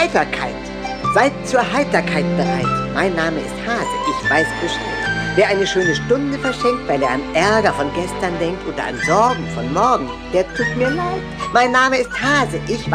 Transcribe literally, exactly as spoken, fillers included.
Heiterkeit. Seid zur Heiterkeit bereit. Mein Name ist Hase, ich weiß Bescheid. Wer eine schöne Stunde verschenkt, weil er an Ärger von gestern denkt oder an Sorgen von morgen, der tut mir leid. Mein Name ist Hase, ich